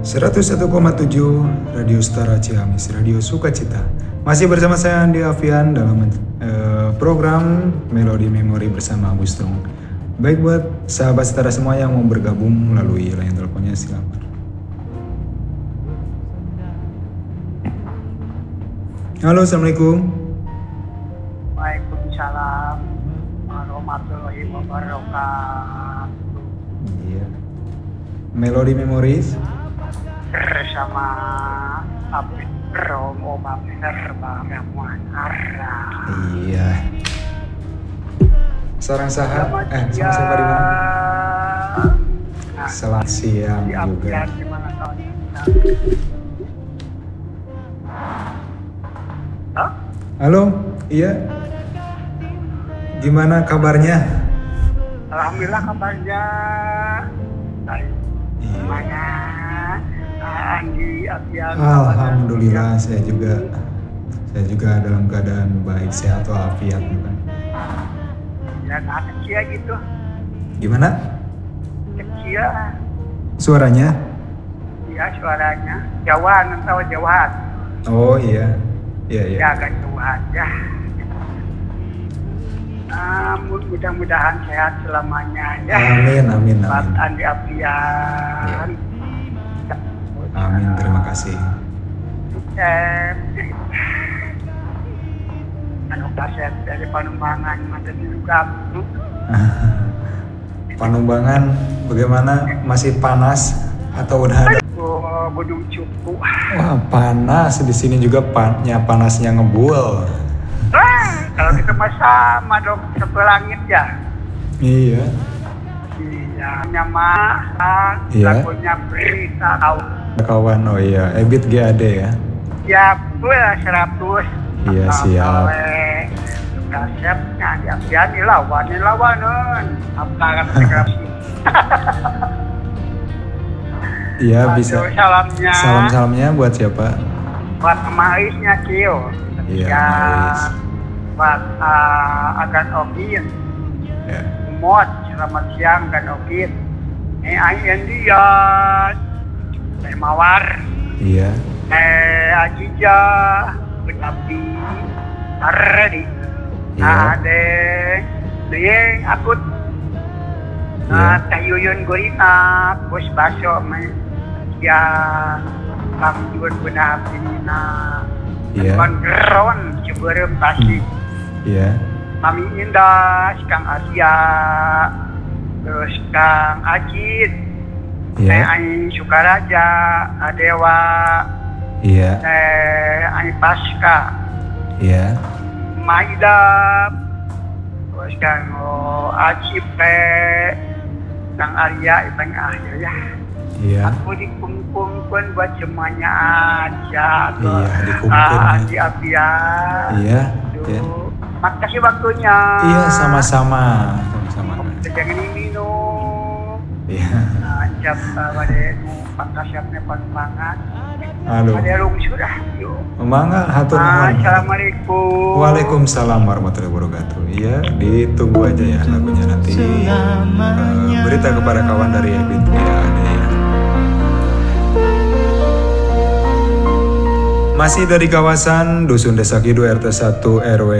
101,7 Radio Setara Ciamis, Radio Sukacita. Masih bersama saya Andi Afian dalam program Melodi Memori bersama Agus Strong. Baik buat sahabat Setara semua yang mau bergabung melalui line teleponnya silakan. Halo, assalamualaikum. Waalaikumsalam warahmatullahi wabarakatuh. Iya. Melodi Memories bersama Abid Romo Serba Ramuan Ara. Iya. Sarang saha sama siapa di mana? Selamat siang juga. Gimana tahun ini? Hah? Halo, iya. Gimana kabarnya? Alhamdulillah kabarnya baik. Mana Andi Afian? Alhamdulillah saya juga dalam keadaan baik, sehat walafiat bukan. Ya nah, kecil gitu. Gimana? Kecil. Suaranya? Iya suaranya. Jawaan atau jawaan? Oh iya. Iya. Ya agak jauhan ya. Mudah-mudahan sehat selamanya ya. Amin. Buat Andi Afian. Amin, terima kasih. Kaset dari Panumbangan mata juga. Panumbangan bagaimana? Masih panas atau udah ada? Gunung Cupu. Wah, panas di sini juga panasnya ngebul. Kalau kita sama dong sepelangit ya. Iya. Iya, nyama. Iya. Lagunya Berita Tahu. Kawan, oh iya, Ebit GAD ya. Ya, full 100. Iya, siap. Kasetnya Afian lawanan. Apa kan integrasi. Iya, bisa. Salamnya. Salam-salamnya buat siapa? Buat Maisnya Kio. Iya, Ya, Mais. Buat Agan Ogin. Ya. Umot, selamat siang Agan Ogin. Ayan dia. Mawar. Iya. Ajija. Betapi. Ardi. Iya. Ada. Dia akut. Iya. Tayuyun Gorina. Bos Baso. Ya. Kang Juan Benabina. Iya. Kongeron. Ciberem Tasik. Iya. Mami Indah. Kang Asia. Terus Kang Ajit. Iya. Ai Sukaraja, Adewa, Iya. Ai Pasca, Iya. Maida, terus kan Acip, Kang Arya, Ibang Akhir ya. Iya. Aku dikumpulkan buat semuanya aja. Iya, dikumpulkan. Andi Afian. Iya. Iya. Makasih waktunya. Iya, sama-sama. Jangan ini no. Iya. Jam pada pangkasapnya pantangan. Halo. Ada lungsur yuk. Mangga hatur nuhun. Assalamualaikum. Waalaikumsalam warahmatullahi wabarakatuh. Iya, ditunggu aja ya lagunya nanti. Berita kepada kawan dari Ebit GAD ya. Masih dari kawasan Dusun Desa Kidu RT 1 RW